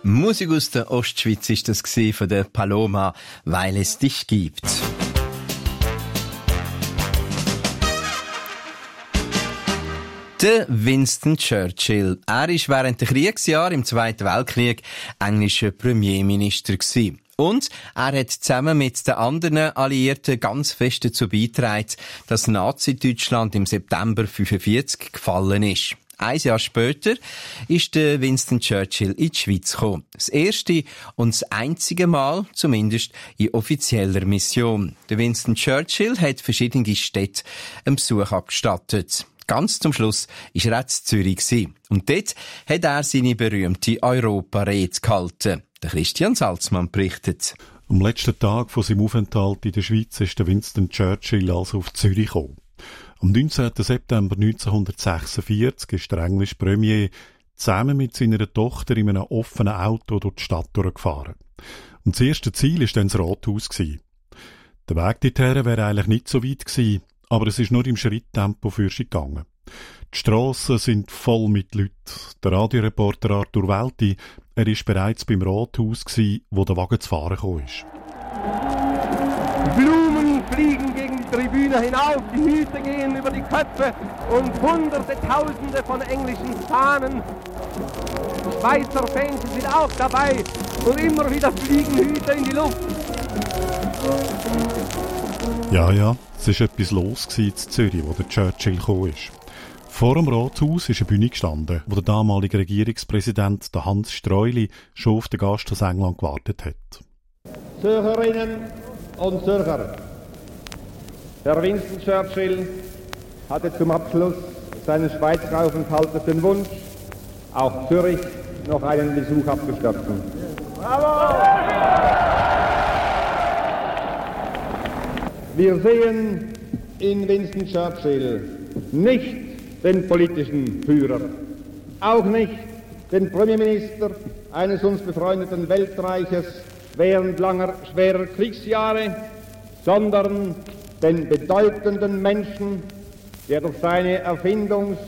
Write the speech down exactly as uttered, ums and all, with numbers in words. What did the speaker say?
Musik aus der Ostschweiz ist das von der Paloma, weil es dich gibt. Der Winston Churchill. Er war während der Kriegsjahre im Zweiten Weltkrieg englischer Premierminister gewesen. Und er hat zusammen mit den anderen Alliierten ganz fest dazu beigetragen, dass Nazi-Deutschland im September fünfundvierzig gefallen ist. Ein Jahr später ist der Winston Churchill in die Schweiz gekommen. Das erste und das einzige Mal, zumindest in offizieller Mission. Der Winston Churchill hat verschiedene Städte einen Besuch abgestattet. Ganz zum Schluss war er auch in Zürich. Und dort hat er seine berühmte Europarede gehalten. Der Christian Salzmann berichtet. Am letzten Tag von seinem Aufenthalt in der Schweiz ist der Winston Churchill also auf Zürich gekommen. Am neunzehnten September neunzehnhundertsechsundvierzig ist der englische Premier zusammen mit seiner Tochter in einem offenen Auto durch die Stadt durchgefahren. Und das erste Ziel war dann das Rathaus. Der Weg dorthin wäre eigentlich nicht so weit gewesen, aber es ist nur im Schritttempo für sie gegangen. Die Strassen sind voll mit Leuten. Der Radioreporter Arthur Welti, er war bereits beim Rathaus, wo der Wagen zu fahren gekommen ist. Blumen fliegen gegen die Tribüne hinauf, die Hüte gehen über die Köpfe und hunderte, tausende von englischen Fahnen. Schweizer Fans sind auch dabei und immer wieder fliegen Hüte in die Luft. Ja, ja, es war etwas los in Zürich, wo der Churchill gekommen ist. Vor dem Rathaus ist eine Bühne gestanden, wo der damalige Regierungspräsident, der Hans Streuli, schon auf den Gast aus England gewartet hat. Zürcherinnen und Zürcher, Herr Winston Churchill hatte zum Abschluss seines Schweizer Aufenthaltes den Wunsch, auch Zürich noch einen Besuch abzustatten. Bravo! Wir sehen in Winston Churchill nicht den politischen Führer, auch nicht den Premierminister eines uns befreundeten Weltreiches während langer, schwerer Kriegsjahre, sondern den bedeutenden Menschen, der durch seine Erfindungs-